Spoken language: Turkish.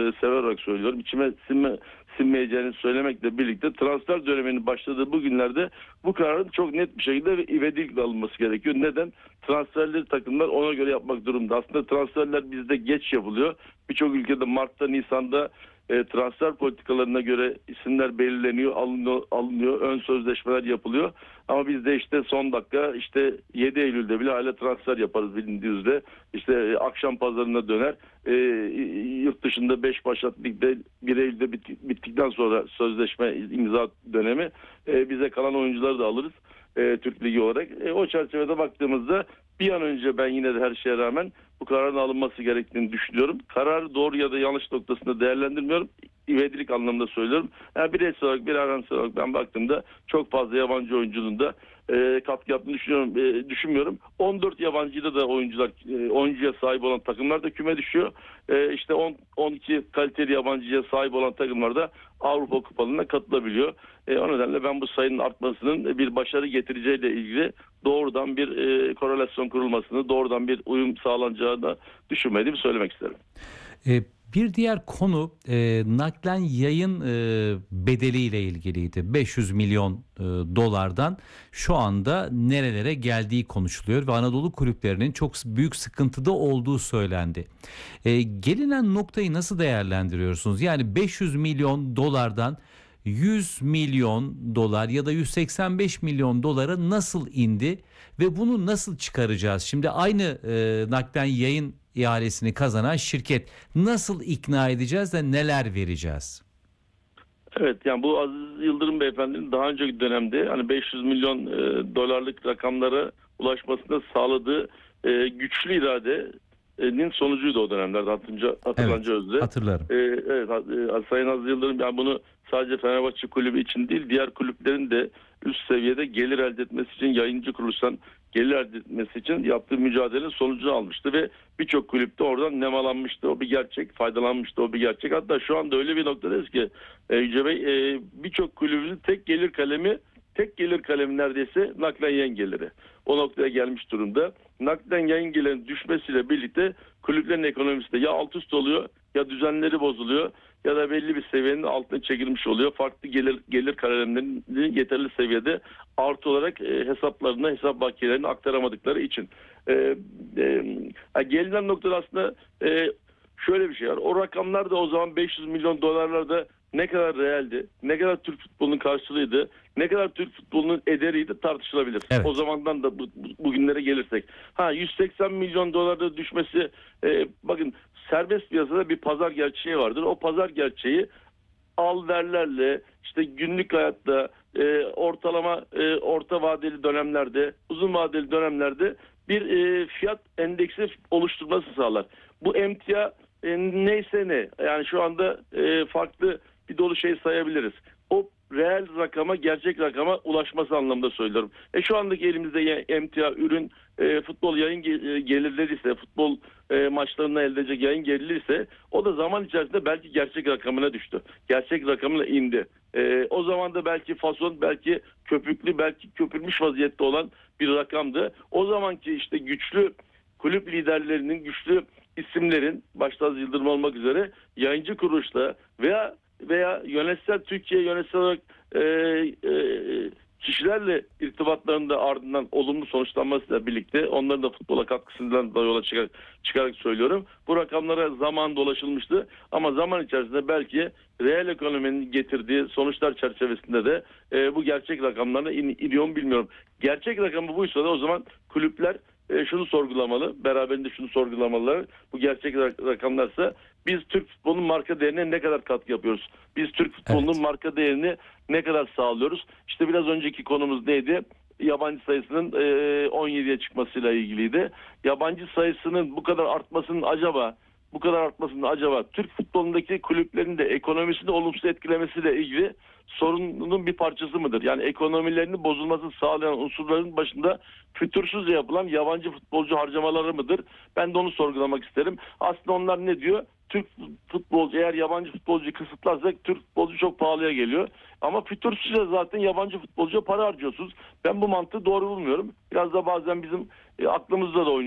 severek söylüyorum. İçime sinmeyeceğini söylemekle birlikte transfer döneminin başladığı bu günlerde bu kararın çok net bir şekilde ivedilikle alınması gerekiyor. Neden? Transferleri takımlar ona göre yapmak durumunda. Aslında transferler bizde geç yapılıyor. Birçok ülkede Mart'ta, Nisan'da transfer politikalarına göre isimler belirleniyor, alınıyor, ön sözleşmeler yapılıyor. Ama bizde işte son dakika, işte 7 Eylül'de bile hala transfer yaparız bilindiği üzere. İşte akşam pazarına döner. Yurt dışında 5 Başak Lig'de 1 Eylül'de bittikten sonra sözleşme imza dönemi bize kalan oyuncuları da alırız. Türk Ligi olarak. O çerçevede baktığımızda bir an önce ben yine de her şeye rağmen bu kararın alınması gerektiğini düşünüyorum. Kararı doğru ya da yanlış noktasında değerlendirmiyorum. İvedilik anlamında söylüyorum. Yani bireysel olarak, bir aransal olarak ben baktığımda çok fazla yabancı oyuncunun da katkı yaptığını düşünmüyorum. 14 yabancıyla da oyuncuya sahip olan takımlar da küme düşüyor. İşte 12 kaliteli yabancıya sahip olan takımlar da Avrupa Kupalarına katılabiliyor. O nedenle ben bu sayının artmasının bir başarı getireceğiyle ilgili doğrudan bir korelasyon kurulmasını, doğrudan bir uyum sağlanacağını düşünmediğimi söylemek isterim. Bir diğer konu naklen yayın bedeliyle ilgiliydi. 500 milyon dolardan şu anda nerelere geldiği konuşuluyor ve Anadolu kulüplerinin çok büyük sıkıntıda olduğu söylendi. Gelinen noktayı nasıl değerlendiriyorsunuz? Yani 500 milyon dolardan 100 milyon dolar ya da 185 milyon dolara nasıl indi ve bunu nasıl çıkaracağız? Şimdi aynı naklen yayın ihalesini kazanan şirket nasıl ikna edeceğiz de neler vereceğiz? Evet, yani bu Aziz Yıldırım Beyefendi'nin daha önceki dönemde hani 500 milyon dolarlık rakamlara ulaşmasını sağladığı güçlü iradenin sonucuydu o dönemlerde, hatırlanacağı üzere. Hatırlarım. Evet, Sayın Aziz Yıldırım yani bunu sadece Fenerbahçe kulübü için değil, diğer kulüplerin de üst seviyede gelir elde etmesi için, yayıncı kuruluştan gelir elde etmesi için yaptığı mücadelenin sonucunu almıştı ve birçok kulüpte oradan nemalanmıştı. O bir gerçek, faydalanmıştı, o bir gerçek. Hatta şu anda öyle bir noktadayız ki Yüce Bey, birçok kulübün tek gelir kalemi neredeyse naklen yayın geliri. O noktaya gelmiş durumda. Naklen yayın gelirinin düşmesiyle birlikte kulüplerin ekonomisi de ya alt üst oluyor, ya düzenleri bozuluyor, ya da belli bir seviyenin altına çekilmiş oluyor. Farklı gelir kalemlerinin yeterli seviyede artı olarak hesaplarına, hesap bakiyelerini aktaramadıkları için. Gelinen noktada aslında şöyle bir şey var. O rakamlar da o zaman 500 milyon dolarlarda ne kadar realdi, ne kadar Türk futbolunun karşılığıydı, ne kadar Türk futbolunun ederiydi tartışılabilir. Evet. O zamandan da bugünlere gelirsek. 180 milyon dolarda düşmesi, bakın serbest piyasada bir pazar gerçeği vardır. O pazar gerçeği al verlerle, işte günlük hayatta, ortalama orta vadeli dönemlerde, uzun vadeli dönemlerde bir fiyat endeksi oluşturması sağlar. Bu emtia neyse ne, yani şu anda farklı bir dolu şey sayabiliriz. O reel rakama, gerçek rakama ulaşması anlamında söylüyorum. Şu andaki elimizde emtia ürün futbol yayın gelirleri ise, futbol maçlarından elde edecek yayın geliri ise o da zaman içerisinde belki gerçek rakamına düştü. Gerçek rakamına indi. O zaman da belki fason, belki köpüklü, belki köpürmüş vaziyette olan bir rakamdı. O zamanki işte güçlü kulüp liderlerinin, güçlü isimlerin, başta Aziz Yıldırım olmak üzere yayıncı kuruluşla veya Türkiye yönetsel olarak kişilerle irtibatlarında ardından olumlu sonuçlanmasıyla birlikte onların da futbola katkısından da yola çıkarak söylüyorum. Bu rakamlara zamanında ulaşılmıştı ama zaman içerisinde belki reel ekonominin getirdiği sonuçlar çerçevesinde de bu gerçek rakamlarına iniyor mu bilmiyorum. Gerçek rakamı buysa da o zaman kulüpler şunu sorgulamalı, beraberinde şunu sorgulamalılar. Bu gerçek rakamlarsa biz Türk futbolunun marka değerine ne kadar katkı yapıyoruz? Biz Türk futbolunun marka değerini ne kadar sağlıyoruz? İşte biraz önceki konumuz neydi? Yabancı sayısının 17'ye çıkmasıyla ilgiliydi. Yabancı sayısının bu kadar artmasının acaba Türk futbolundaki kulüplerin de ekonomisini olumsuz etkilemesiyle ilgili sorunun bir parçası mıdır? Yani ekonomilerinin bozulmasını sağlayan unsurların başında fütursuzca yapılan yabancı futbolcu harcamaları mıdır? Ben de onu sorgulamak isterim. Aslında onlar ne diyor? Türk futbolcu, eğer yabancı futbolcuyu kısıtlarsak Türk futbolcu çok pahalıya geliyor. Ama fütursuzca zaten yabancı futbolcuya para harcıyorsunuz. Ben bu mantığı doğru bulmuyorum. Biraz da bazen bizim aklımızda da oynuyor.